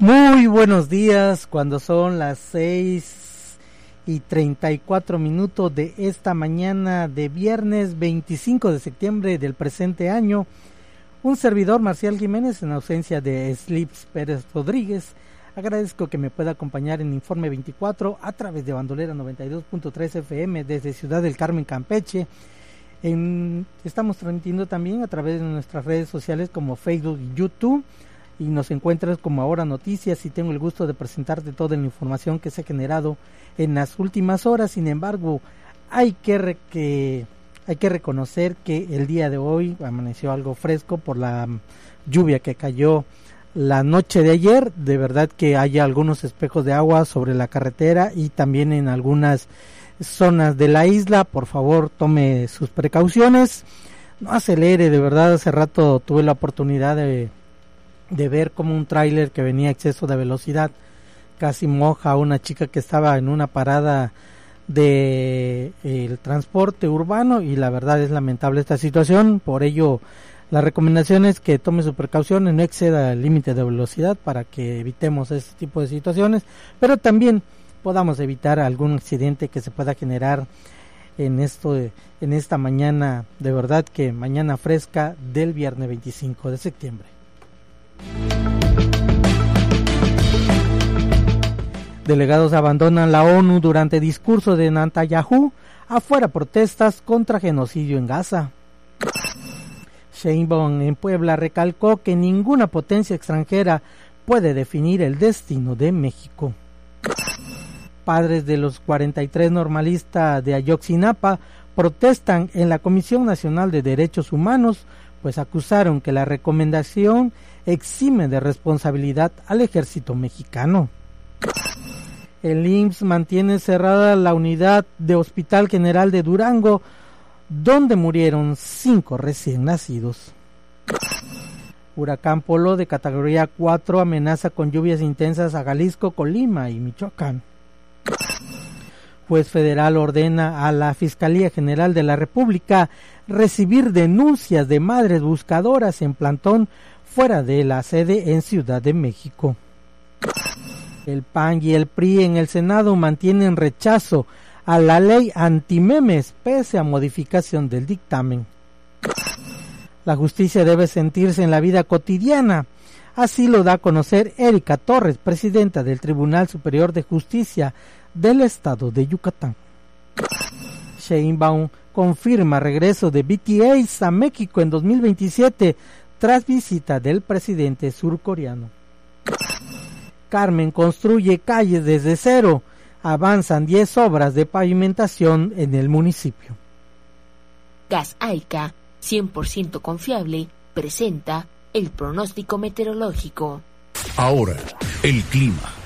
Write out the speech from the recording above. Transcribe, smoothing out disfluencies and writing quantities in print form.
Muy buenos días, cuando son las 6:34 de esta mañana de viernes 25 de septiembre del presente año. Un servidor, Marcial Jiménez, en ausencia de Slips Pérez Rodríguez. Agradezco que me pueda acompañar en Informe 24 a través de Bandolera 92.3 FM desde Ciudad del Carmen, Campeche. Estamos transmitiendo también a través de nuestras redes sociales como Facebook y YouTube. Y nos encuentras como Ahora Noticias, y tengo el gusto de presentarte toda la información que se ha generado en las últimas horas. Sin embargo, hay que reconocer que el día de hoy amaneció algo fresco por la lluvia que cayó la noche de ayer. De verdad que hay algunos espejos de agua sobre la carretera y también en algunas zonas de la isla. Por favor, tome sus precauciones, no acelere. De verdad, hace rato tuve la oportunidad de ver como un tráiler que venía a exceso de velocidad casi moja a una chica que estaba en una parada de el transporte urbano, y la verdad es lamentable esta situación. Por ello, la recomendación es que tome sus precauciones, no exceda el límite de velocidad para que evitemos este tipo de situaciones, pero también podamos evitar algún accidente que se pueda generar en esta mañana, de verdad que mañana fresca del viernes 25 de septiembre. Delegados abandonan la ONU durante discurso de Netanyahu. Afuera protestas contra genocidio en Gaza. Sheinbaum en Puebla recalcó que ninguna potencia extranjera puede definir el destino de México. Padres de los 43 normalistas de Ayotzinapa protestan en la Comisión Nacional de Derechos Humanos, pues acusaron que la recomendación exime de responsabilidad al ejército mexicano. El IMSS mantiene cerrada la unidad de Hospital General de Durango, donde murieron 5 recién nacidos. Huracán Polo de categoría 4 amenaza con lluvias intensas a Jalisco, Colima y Michoacán. Juez federal ordena a la Fiscalía General de la República recibir denuncias de madres buscadoras en plantón fuera de la sede en Ciudad de México. El PAN y el PRI en el Senado mantienen rechazo a la ley antimemes pese a modificación del dictamen. La justicia debe sentirse en la vida cotidiana, así lo da a conocer Erika Torres, presidenta del Tribunal Superior de Justicia del Estado de Yucatán. Sheinbaum confirma regreso de BTS a México en 2027 tras visita del presidente surcoreano. Carmen construye calles desde cero. Avanzan 10 obras de pavimentación en el municipio. Gas Aica, 100% confiable, presenta el pronóstico meteorológico. Ahora, el clima.